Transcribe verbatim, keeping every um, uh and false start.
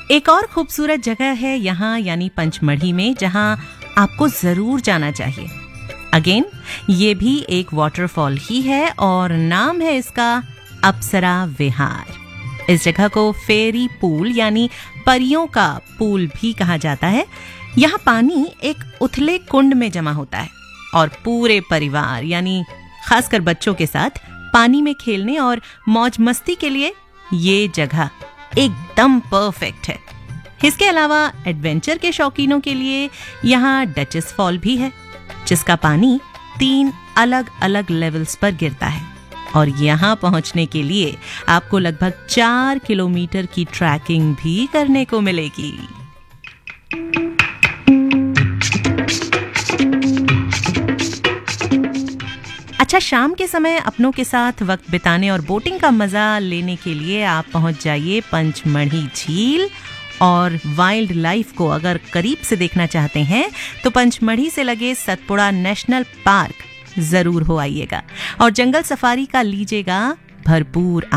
एक और खूबसूरत जगह है यहाँ यानी पंचमढ़ी में, जहाँ आपको जरूर जाना चाहिए। अगेन ये भी एक वाटरफॉल ही है और नाम है इसका अप्सरा विहार। इस जगह को फेरी पूल यानी परियों का पूल भी कहा जाता है। यहाँ पानी एक उथले कुंड में जमा होता है और पूरे परिवार यानी खासकर बच्चों के साथ पानी में खेलने और मौज मस्ती के लिए ये जगह एकदम परफेक्ट है। इसके अलावा एडवेंचर के शौकीनों के लिए यहाँ डचेस फॉल भी है, जिसका पानी तीन अलग अलग लेवल्स पर गिरता है और यहाँ पहुंचने के लिए आपको लगभग चार किलोमीटर की ट्रैकिंग भी करने को मिलेगी। अच्छा, शाम के समय अपनों के साथ वक्त बिताने और बोटिंग का मजा लेने के लिए आप पहुंच जाइए पंचमढ़ी झील। और वाइल्ड लाइफ को अगर करीब से देखना चाहते हैं तो पंचमढ़ी से लगे सतपुड़ा नेशनल पार्क जरूर हो आइएगा और जंगल सफारी का लीजिएगा भरपूर